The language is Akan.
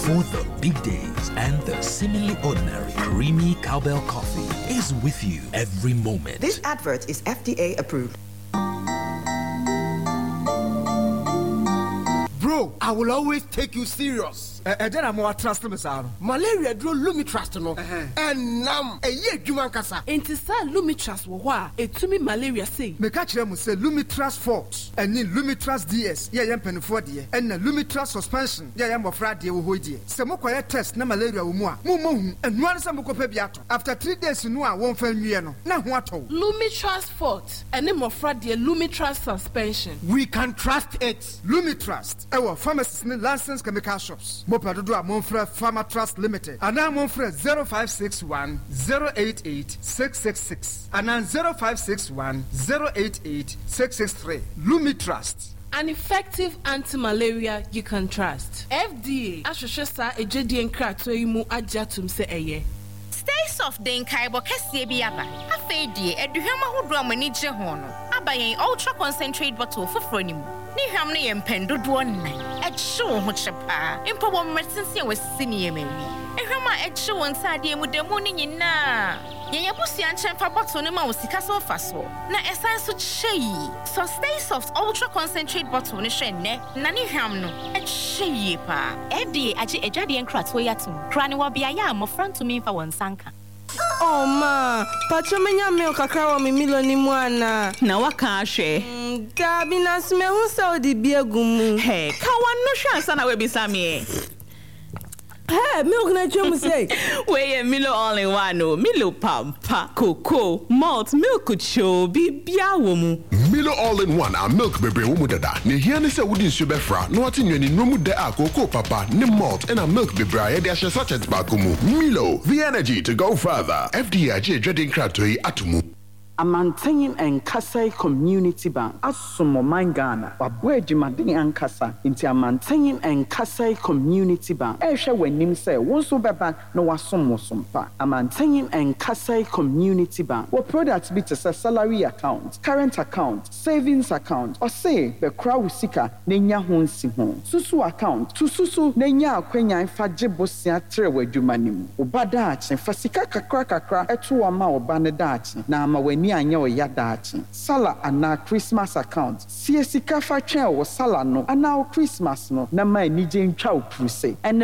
For the big days and the seemingly ordinary, creamy cowbell coffee is with you every moment. This advert is FDA approved. Bro, I will always take you serious. Then I'm more trust me, sir. Malaria drew Lumitrust, no. And now, a year, Juman Casa. Ain't it, sir, Lumitrust, wa, it to me malaria say. Me catch them say Lumitrust Forte, and then Lumitrust DS, yam penny 40, and the Lumitrust suspension, yam of Friday, Woody. Some more test, no malaria, mumu, and one some copiato. After 3 days, you know, I won't find me, no. Now what? Lumitrust Forte, and name of Friday, Lumitrust suspension. We can trust it. Lumitrust, our pharmacist license chemical shops. Mopadodo Monfre Pharma Trust Limited. And now Monfre 0561 088 666. And now 0561 088 663. Lumitrust. An effective anti-malaria you can trust. FDA. Ashosha ejedi enkrato imu ajatum se eye. Stay soft den kaibo kese biaba. Afedi eduhama hodo amani je ho no. Abayen ultra concentrate bottle foforo nimu. Ni hwam ne yempendo do nan. Echo ho chepa. Impo bo medicine we sini yemeri. Ehwama echo won sade mu demu ni nyina. Yenya busia nchemfa bottle ne ma wo sika so faso. Na esan so chei. So stay soft ultra concentrate bottle ne hwe ne. Na ni hwam no echeye pa. FDA age ejade enkrato yatum. Kra ne wo bia ya amofra ntumi mfa won sanka. Oh ma, pacho menya milk kakra wa mi milo ni mwana. Na waka ahwe. Gabi na sme hu sa odi biegumu. Hey, ka wano hwa sana we bisame. Hey, milk na chemu say. We Milo all in one no. Milo pampa, cocoa, malt, milk cho bibia wo mu. Milo all in one and milk bebe wo mu dada. Ne hia ne se wodi nsu befra, no ati nwani no mu de a cocoa papa, ne malt and a milk bebe a de ahye sachet back mu. Milo, the energy to go further. FDA age dreading kratoi atumu. Amantayin and Kasai Community Bank, Asumo Mangana, Wabwe Jimadini and Kasa, into Amantayin and Kasai Community Bank. Esha when Nim say, one so baba, no wasum wasumpa. Amantayin and Kasai Community Bank, what products be to salary account, current account, savings account, or say the crowd seeker, Nenya Honsi home, Susu account, to Susu, Nenya Quenya and Fajibosia Trewe Jumanim, Ubadachi, Fasika Kakra, Etuama or Banadachi, Nama when anyo yadachi sala ana Christmas account siesika fa twen wo sala no ana Christmas no na ma ni je ntwa opuse